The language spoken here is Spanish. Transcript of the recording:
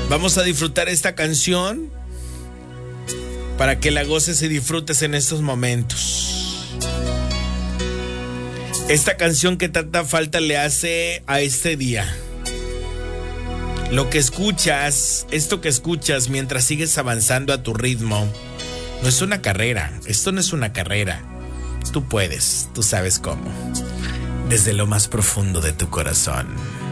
Vamos a disfrutar esta canción para que la goces y disfrutes en estos momentos. Esta canción que tanta falta le hace a este día. Lo que escuchas, esto que escuchas mientras sigues avanzando a tu ritmo, no es una carrera. Esto no es una carrera. Tú puedes, tú sabes cómo. Desde lo más profundo de tu corazón.